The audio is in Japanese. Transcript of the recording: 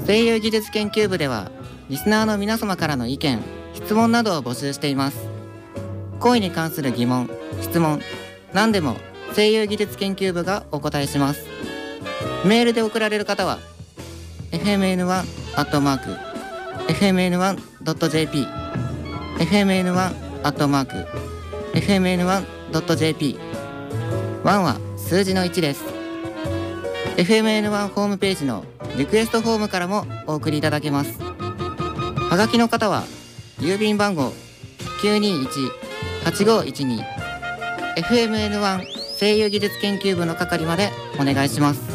声優技術研究部ではリスナーの皆様からの意見、質問などを募集しています。声に関する疑問、質問、何でも声優技術研究部がお答えします。メールで送られる方は fmn1@fmn1.jp fmn1@fmn1.jp 1は数字の1です。 FMN1 ホームページのリクエストフォームからもお送りいただけます。はがきの方は郵便番号 921-8512 FMN1 声優技術研究部の係までお願いします。